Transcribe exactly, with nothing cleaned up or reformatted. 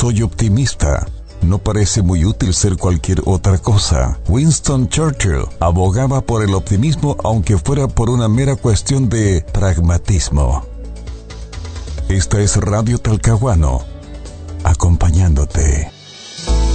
soy optimista. No parece muy útil ser cualquier otra cosa. Winston Churchill abogaba por el optimismo aunque fuera por una mera cuestión de pragmatismo. Esta es Radio Talcahuano, acompañándote.